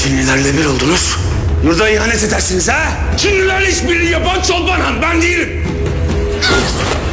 Çinlilerle bir oldunuz. Burada ihanet edersiniz ha? Çinlilerle işbirliği yapan Çolpan Han, ben değilim.